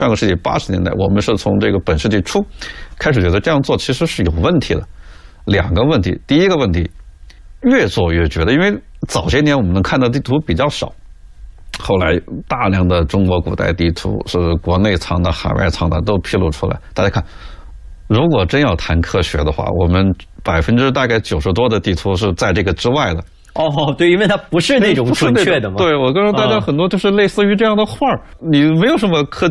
上个世纪80年代，我们是从这个本世纪初开始觉得这样做其实是有问题的。2个问题，第一个问题，越做越觉得，因为早些年我们能看到地图比较少，后来大量的中国古代地图是国内藏的、海外藏的都披露出来。大家看，如果真要谈科学的话，我们大概90%多的地图是在这个之外的。 哦，对，因为它不是那种准确的嘛。 对，我告诉大家很多就是类似于这样的画，你没有什么科